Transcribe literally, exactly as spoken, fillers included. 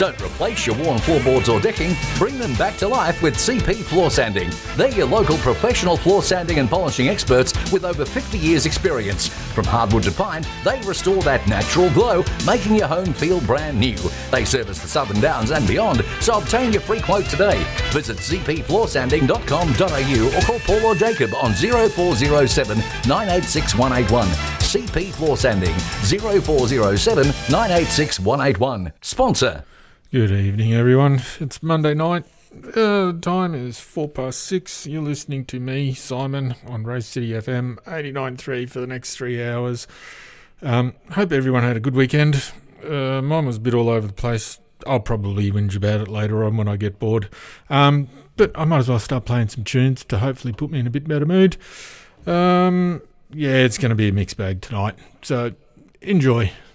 Don't replace your worn floorboards or decking, bring them back to life with C P Floor Sanding. They're your local professional floor sanding and polishing experts with over fifty years experience. From hardwood to pine, they restore that natural glow, making your home feel brand new. They service the Southern Downs and beyond, so obtain your free quote today. Visit c p floor sanding dot com dot a u or call Paul or Jacob on zero four zero seven nine eight six one eight one. C P Floor Sanding, zero four zero seven nine eight six one eight one. Sponsor. Good evening, everyone. It's Monday night. Uh, time is four past six. You're listening to me, Simon, on Rose City F M eighty-nine point three for the next three hours. Um, hope everyone had a good weekend. Uh, mine was a bit all over the place. I'll probably whinge about it later on when I get bored. Um, but I might as well start playing some tunes to hopefully put me in a bit better mood. Um, yeah, it's going to be a mixed bag tonight. So enjoy.